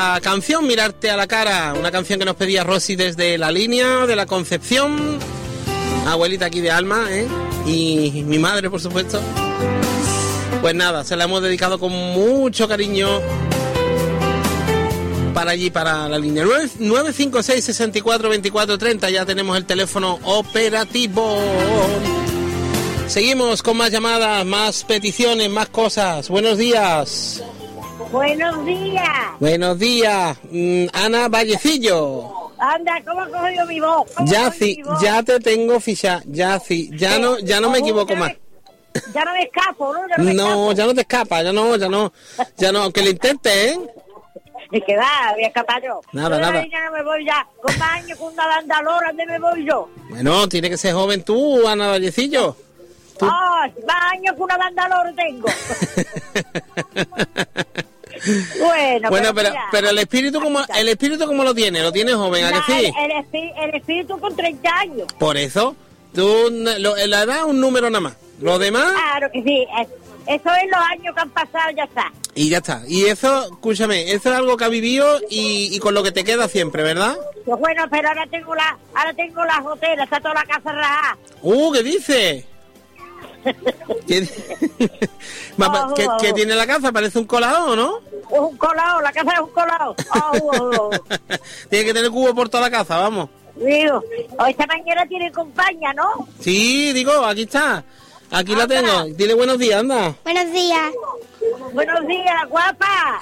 La canción Mirarte a la cara, una canción que nos pedía Rosy desde la línea de la Concepción, abuelita aquí de Alma, y mi madre, por supuesto. Pues nada, se la hemos dedicado con mucho cariño para allí, para la línea 956 64 24 30. Ya tenemos el teléfono operativo. Seguimos con más llamadas, más peticiones, más cosas. Buenos días. Buenos días. Buenos días, Ana Vallecillo. Anda, ¿cómo cojo yo mi voz? Ya sí, ya te tengo ficha, ya sí, ya no me equivoco más. Ya no me escapo, ¿no? No, ya no te escapas, ya no, aunque lo intentes, ¿eh? ¿De qué va? Voy a escapar yo. Nada. Ya no me voy ya. Con más años, con una banda lora, ¿dónde me voy yo? Bueno, tiene que ser joven tú, Ana Vallecillo. Más años que una banda lora tengo. Bueno, pero el espíritu como lo tiene joven, ¿a que sí? El espíritu con 30 años. Por eso, tú la edad es un número nada más. Lo demás. Claro que sí. Eso es los años que han pasado, ya está. Y ya está. Y eso, escúchame, eso es algo que ha vivido y con lo que te queda siempre, ¿verdad? Pues bueno, pero ahora tengo las hotelas, está toda la casa rajada. ¿Qué dices? ¿Qué tiene la casa? Parece un colado, ¿no? Es un colado, la casa es un colado. Tiene que tener cubo por toda la casa, vamos. Digo, esta mañana tiene compañía, ¿no? Sí, digo, aquí está. Aquí la tengo. Dile buenos días, anda. Buenos días. Buenos días, guapa.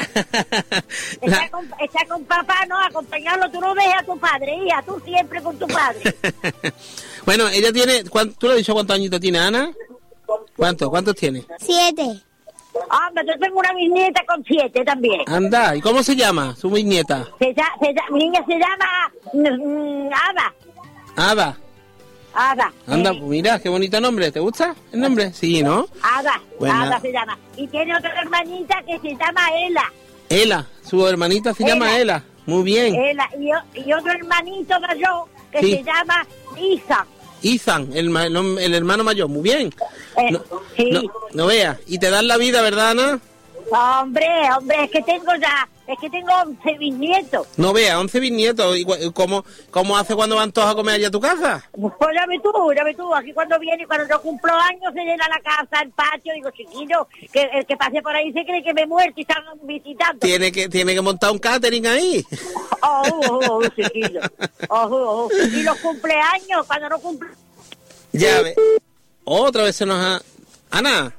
Está con papá, ¿no? Acompañarlo, tú no ves a tu padre, hija, tú siempre con tu padre. Bueno, ella tiene, ¿tú le has dicho cuántos añitos tiene, Ana? ¿Cuántos tiene? 7. Anda, yo tengo una bisnieta con 7 también. Anda, ¿y cómo se llama su bisnieta? Mi niña se llama Ada. Ada. Anda, mira, qué bonito nombre. ¿Te gusta el nombre? Sí, ¿no? Ada. Bueno. Ada se llama. Y tiene otra hermanita que se llama Ela, su hermanita se llama Ela. Muy bien. Ela. Y otro hermanito mayor que se llama Ethan, el hermano mayor. Muy bien. Sí. No veas. Y te dan la vida, ¿verdad, Ana? Hombre, es que tengo 11 bisnietos. No veas, 11 bisnietos. ¿Y cómo hace cuando van todos a comer allá a tu casa? Pues ya ves tú, aquí cuando yo cumplo años se llena la casa, el patio, digo, chiquillo, que el que pase por ahí se cree que me he muerto y están visitando. Tiene que montar un catering ahí. Chiquillo. Y los cumpleaños, cuando no cumple... Ya ves. Otra vez se nos ha... Ana.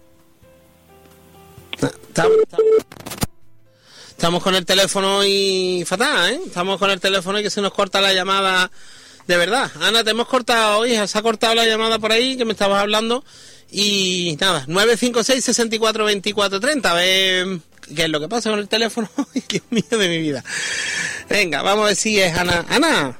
Estamos con el teléfono y fatal, ¿eh? Estamos con el teléfono y que se nos corta la llamada. De verdad, Ana, te hemos cortado, hija, se ha cortado la llamada por ahí que me estabas hablando. Y nada, 956 64 24 30. A ver qué es lo que pasa con el teléfono. Dios mío de mi vida. Venga, vamos a ver si es Ana. Ana.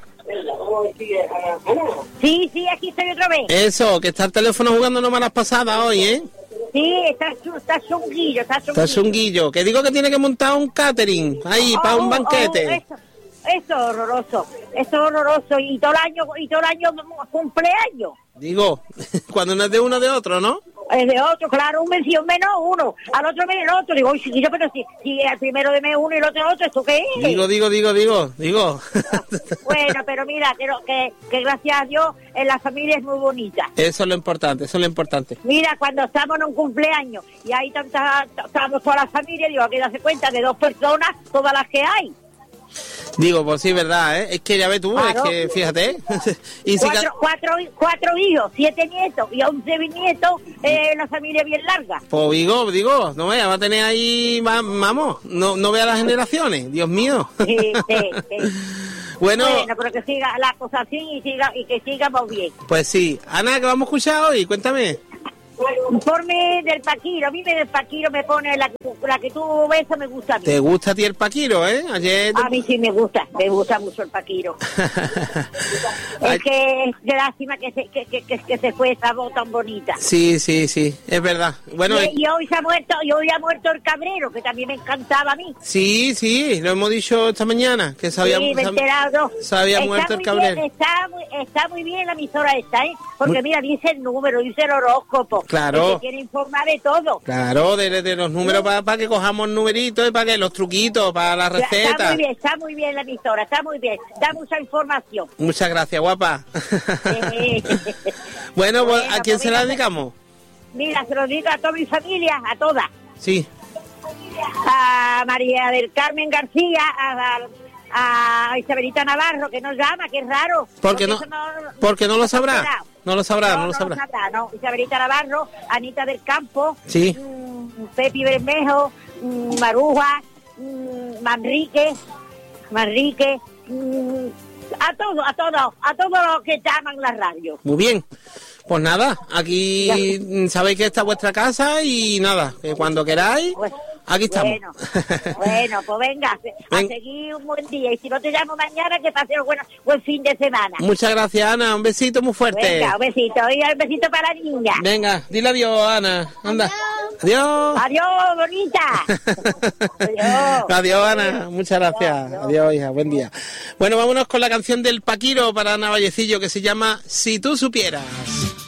Sí, aquí estoy otra vez. Eso, que está el teléfono jugando no malas pasadas hoy, ¿eh? Sí, está chunguillo. Está chunguillo. Que digo que tiene que montar un catering ahí para un banquete. Eso es horroroso. Y todo el año cumpleaños. Digo, cuando no es de uno de otro, ¿no? Es de otro, claro, un mención menos uno, al otro mes el otro. Digo, chiquillo, pero si el primero de mes uno y el otro ¿esto qué es? Digo. Bueno, pero mira, que gracias a Dios en la familia es muy bonita. Eso es lo importante. Mira, cuando estamos en un cumpleaños y ahí estamos toda la familia, digo, hay que darse cuenta de 2 personas, todas las que hay. Digo, pues sí, verdad, ¿eh? Es que ya ves tú, claro. Es que fíjate, ¿eh? Y cuatro hijos, 7 nietos y 11 bisnietos, una familia bien larga. Pues digo, no vea, va a tener ahí, vamos, no vea las generaciones, Dios mío. Sí. Bueno, pero que siga la cosa así y que sigamos bien. Pues sí. Ana, ¿qué vamos a escuchar hoy? Cuéntame. Informe del Paquiro. A mí del Paquiro me pone la que tú ves, me gusta a mí. ¿Te gusta a ti el Paquiro, eh? A mí sí me gusta mucho el Paquiro. Es que es lástima que se fue esa voz tan bonita. Sí, es verdad. Bueno, y hoy ha muerto el Cabrero, que también me encantaba a mí. Sí, lo hemos dicho esta mañana, que se había muerto el Cabrero. Está muy bien la emisora esta, ¿eh? Porque mira, dice el número, dice el horóscopo, Claro. El que quiere informar de todo. Claro, de los números para que cojamos numeritos y para que los truquitos, para las recetas. Está muy bien la emisora, está muy bien. Da mucha información. Muchas gracias, guapa. Bueno, pues, ¿a quién se la dedicamos? Mira, se lo digo a toda mi familia, a todas. Sí. A María del Carmen García, a Isabelita Navarro, que nos llama, que es raro. Porque no lo sabrá. No lo sabrá. No. Isabelita Navarro, Anita del Campo, sí. Pepi Bermejo, Maruja, Manrique, a todos los que llaman la radio. Muy bien. Pues nada, aquí sabéis que esta es vuestra casa y nada, que cuando queráis, aquí estamos. Bueno, pues venga, a seguir un buen día. Y si no te llamo mañana, que pases buen fin de semana. Muchas gracias, Ana. Un besito muy fuerte. Venga, un besito. Y un besito para la niña. Venga, dile adiós, Ana. Anda. Adiós. Adiós, bonita. Adiós. Adiós, Ana. Muchas gracias. Adiós, hija. Buen día. Bueno, vámonos con la canción del Paquiro para Ana Vallecillo que se llama Si tú supieras.